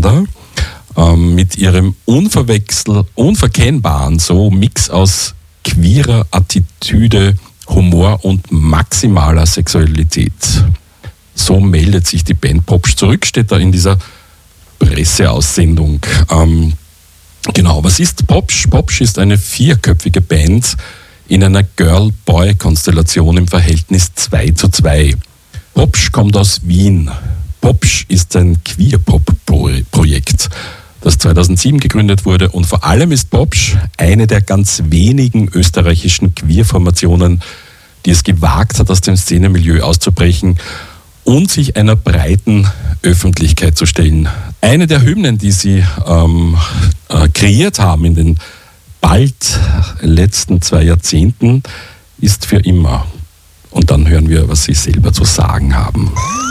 miteinander. Mit ihrem unverkennbaren Mix aus queerer Attitüde, Humor und maximaler Sexualität. So meldet sich die Band Popsch zurück, steht da in dieser Presseaussendung. Genau, was ist Popsch? Popsch ist eine 4-köpfige Band in einer Girl-Boy-Konstellation im Verhältnis 2:2. Popsch kommt aus Wien. Popsch ist ein Queer-Pop-Projekt, das 2007 gegründet wurde, und vor allem ist Popsch eine der ganz wenigen österreichischen Queer-Formationen, die es gewagt hat, aus dem Szenemilieu auszubrechen und sich einer breiten Öffentlichkeit zu stellen. Eine der Hymnen, die sie kreiert haben in den bald letzten 2 Jahrzehnten, ist für immer. Und dann hören wir, was sie selber zu sagen haben.